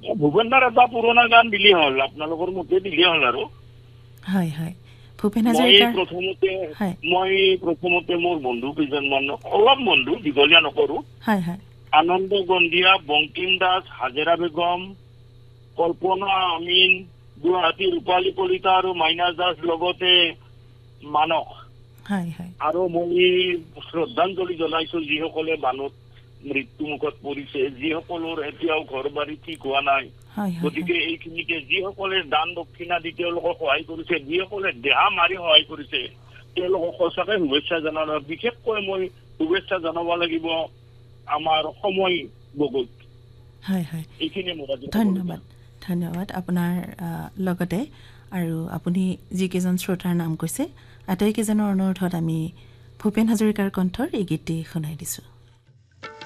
ভূপেন্দাৰ এটা পুৰণা গান দিলে হ'ল আপোনালোকৰ মতে দিলে হ'ল আৰু হয় হয় ভূপেন হাজৰিকাৰ মই প্ৰথমতে মোৰ বন্ধু কেইজনমান অলপ বন্ধু দীঘলীয়া নকৰো হয় হয় আনন্দ গন্ধিয়া বংকিম দাস হাজেৰা বেগম কল্পনা আমিন গুৱাহাটী ৰূপালী কলিতা আৰু মাইনা দাস লগতে মানস হয় হয় আৰু মই শ্ৰদ্ধাঞ্জলি জনাইছো যিসকলে বানত মৃত্যুমুখত পৰিছে যিসকলৰ এতিয়াও ঘৰ বাৰী ঠিক হোৱা নাই গতিকে এইখিনিতে যিসকলে দান দক্ষিণা দি তেওঁলোকক সহায় কৰিছে যিসকলে দেহা মাৰি সহায় কৰিছে তেওঁলোকক সঁচাকে শুভেচ্ছা জনালো বিশেষকৈ মই শুভেচ্ছা জনাব লাগিব আমাৰ সময় গগৈক হয় হয় এইখিনি মোৰ ধন্যবাদ ধন্যবাদ আপোনাৰ লগতে আৰু আপুনি যিকেইজন শ্ৰোতাৰ নাম কৈছে আটাইকেইজনৰ অনুৰোধত আমি ভূপেন হাজৰিকাৰ কণ্ঠৰ এই গীতটি শুনাই দিছোঁ